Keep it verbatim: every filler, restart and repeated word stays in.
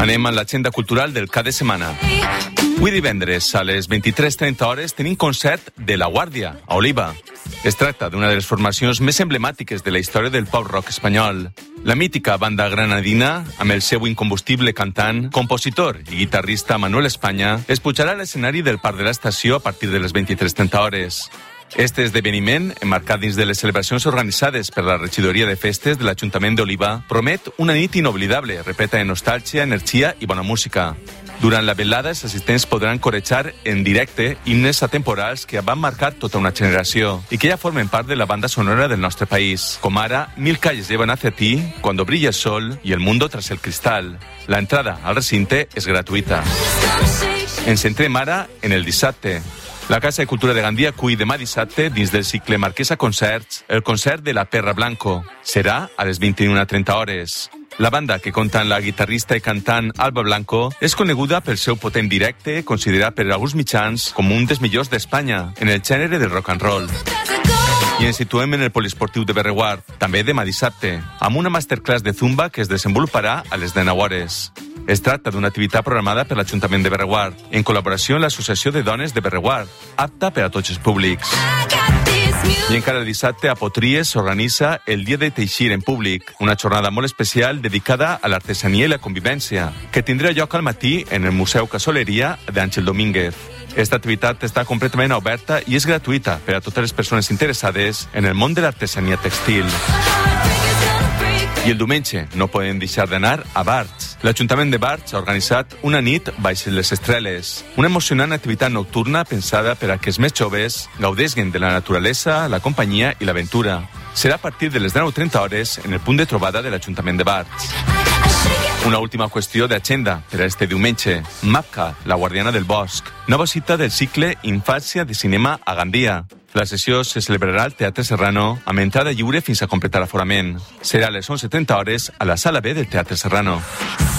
Anem a l'agenda cultural del cap de setmana. Avui divendres, a les vint-i-tres trenta hores, tenim concert de La Guàrdia, a Oliva. Es tracta d'una de les formacions més emblemàtiques de la història del pop rock espanyol. La mítica banda granadina, amb el seu incombustible cantant, compositor i guitarrista Manuel Espanya, es pujarà a l'escenari del Parc de l'Estació a partir de les vint-i-tres trenta hores. Este esdeveniment, emmarcat dins de les celebracions organitzades per la regidoria de festes de l'Ajuntament d'Oliva, promet una nit inoblidable, repleta de nostàlgia, energia i bona música. Durant la velada, els assistents podran corejar en directe himnes atemporals que van marcar tota una generació i que ja formen part de la banda sonora del nostre país, com ara Mil calles llevan hacia ti, Cuando brilla el sol i El mundo tras el cristal. La entrada al recinte és gratuïta. Ens centrem ara en el dissabte. La Casa de Cultura de Gandia acull demà dissabte, dins del cicle Marquesa Concerts, el concert de La Perra Blanco. Serà a les vint-i-una trenta hores. La banda, que compta amb la guitarrista i cantant Alba Blanco, és coneguda pel seu potent directe, considerat per alguns mitjans com un dels millors d'Espanya en el gènere del rock and roll. I ens situem en el poliesportiu de Berreguard, també demà dissabte, amb una masterclass de Zumba que es desenvoluparà a les dinou hores. Es tracta d'una activitat programada per l'Ajuntament de Berreguard, en col·laboració amb l'Associació de Dones de Berreguard, apta per a tots els públics. I encara dissabte a Potries s'organitza el Dia de Teixir en Públic, una jornada molt especial dedicada a l'artesania i la convivència, que tindrà lloc al matí en el Museu Casoleria d'Àngel Domínguez. Esta activitat està completament oberta i és gratuïta per a totes les persones interessades en el món de l'artesania textil. I el diumenge no podem deixar d'anar a Barx. L'Ajuntament de Barx ha organitzat una nit baix les estreles, una emocionant activitat nocturna pensada per a que els més joves gaudessin de la naturalesa, la companyia i l'aventura. Serà a partir de les dinou trenta hores en el punt de trobada de l'Ajuntament de Barx. Una última qüestió d'agenda per a este diumenge. Mapka, la guardiana del bosc. Nova cita del cicle Infància de cinema a Gandia. La sessió se celebrarà al Teatre Serrano amb entrada lliure fins a completar l'aforament. Serà a les onze trenta hores a la Sala B del Teatre Serrano.